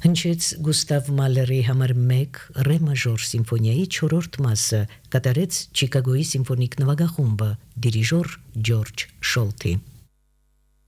հնչեց Գուստավ Մալերի համար 1 ռե մաժոր սիմֆոնիայի 4-րդ մասը, կատարեց Չիկագոյի սիմֆոնիկ նվագախումբը, դիրիժոր Ջորջ Շոլթի։